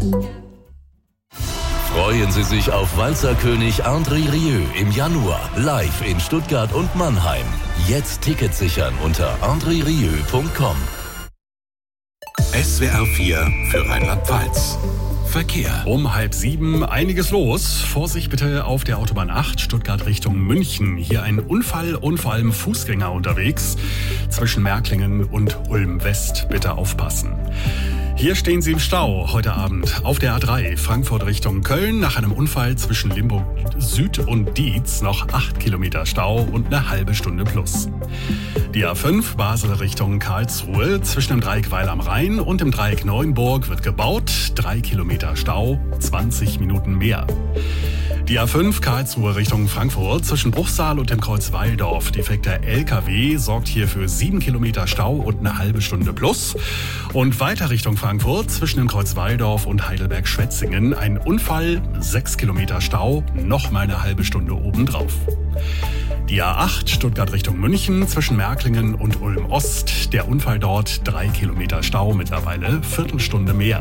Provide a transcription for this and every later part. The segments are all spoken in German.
Freuen Sie sich auf Walzerkönig André Rieu im Januar live in Stuttgart und Mannheim. Jetzt Tickets sichern unter andrerieu.com. SWR 4 für Rheinland-Pfalz. Verkehr. Um 6:30 einiges los. Vorsicht bitte auf der Autobahn 8, Stuttgart Richtung München. Hier ein Unfall und vor allem Fußgänger unterwegs. Zwischen Märklingen und Ulm West bitte aufpassen. Hier stehen Sie im Stau heute Abend auf der A3 Frankfurt Richtung Köln. Nach einem Unfall zwischen Limburg Süd und Dietz noch 8 Kilometer Stau und eine halbe Stunde plus. Die A5 Basel Richtung Karlsruhe zwischen dem Dreieck Weil am Rhein und dem Dreieck Neuenburg wird gebaut. 3 Kilometer Stau, 20 Minuten mehr. Die A5 Karlsruhe Richtung Frankfurt zwischen Bruchsal und dem Kreuz Walldorf. Defekter LKW sorgt hier für 7 Kilometer Stau und eine halbe Stunde plus. Und weiter Richtung Frankfurt zwischen dem Kreuz Walldorf und Heidelberg-Schwetzingen. Ein Unfall, 6 Kilometer Stau, nochmal eine halbe Stunde obendrauf. Die A8 Stuttgart Richtung München zwischen Märklingen und Ulm Ost. Der Unfall dort, 3 Kilometer Stau, mittlerweile Viertelstunde mehr.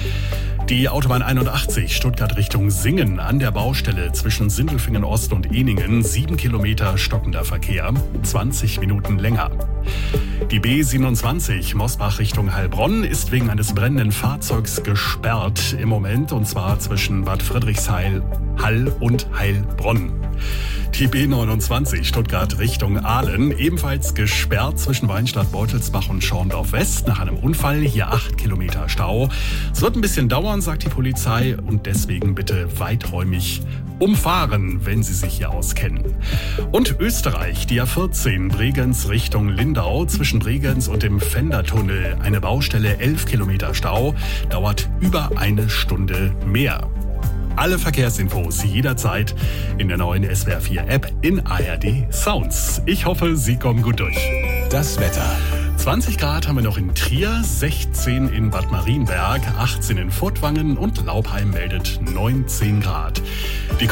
Die Autobahn 81 Stuttgart Richtung Singen an der Baustelle zwischen Sindelfingen Ost und Ehningen 7 Kilometer stockender Verkehr, 20 Minuten länger. Die B27 Mosbach Richtung Heilbronn ist wegen eines brennenden Fahrzeugs gesperrt im Moment, und zwar zwischen Bad Friedrichshain, Hall und Heilbronn. Die B29 Stuttgart Richtung Aalen ebenfalls gesperrt zwischen Weinstadt, Beutelsbach und Schorndorf West nach einem Unfall. Hier 8 Kilometer Stau. Es wird ein bisschen dauern, sagt die Polizei, und deswegen bitte weiträumig umfahren, wenn Sie sich hier auskennen. Und Österreich, die A14 Bregenz Richtung Lindau zwischen Bregenz und dem Fendertunnel. Eine Baustelle, 11 Kilometer Stau, dauert über eine Stunde mehr. Alle Verkehrsinfos jederzeit in der neuen SWR 4 App in ARD Sounds. Ich hoffe, Sie kommen gut durch. Das Wetter. 20 Grad haben wir noch in Trier, 16 in Bad Marienberg, 18 in Furtwangen und Laubheim meldet 19 Grad. Die